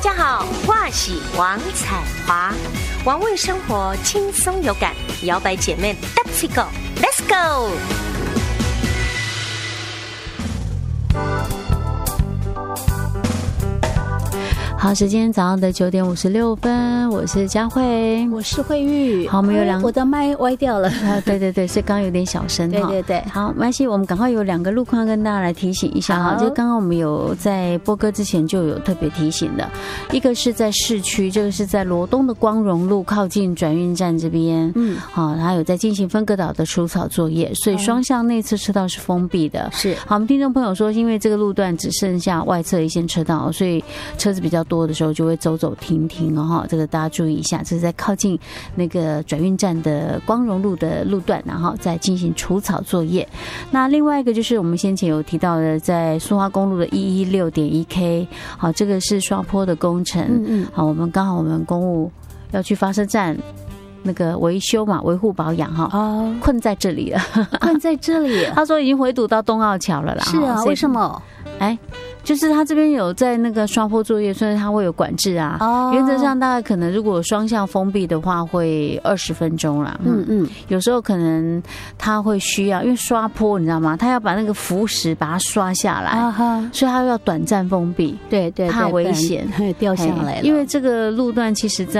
家好，我是王彩华，玩味生活轻松有感，摇摆姐妹搭起go ，Let's go！ 好，时间早上的9点56分，我是佳慧， 我是慧玉。 好，我们有我的麦歪掉了。 对对对，所以刚刚有点小声。 对对对， 好，没关系，我们赶快有2个路况跟大家来提醒一下哈。就刚刚我们有在播歌之前就有特别提醒的，一个是在市区，这个是在罗东的光荣路靠近转运站这边，好，它有在进行分隔岛的除草作业，所以双向内侧车道是封闭的。 是， 好，我们听众朋友说，因为这个路段只剩下外侧一线车道，所以车子比较多的时候就会走走停停哦，这个大家注意一下，这是在靠近那个转运站的光荣路的路段，然后再进行除草作业。那另外一个就是我们先前有提到的，在苏花公路的116.1K， 好，这个是刷坡的工程，好，我们刚好我们公务要去发射站那个维修嘛，维护保养哈，困在这里了， 困在这里。 他说已经回堵到东澳桥了啦。 是啊，为什么？ 就是他这边有在那个刷坡作业，所以他会有管制啊。原则上大概可能如果双向封闭的话，会20分钟啦。有时候可能他会需要，因为刷坡你知道吗？他要把那个浮石把它刷下来，所以他要短暂封闭。 对对， 怕危险掉下来了。 因为这个路段其实在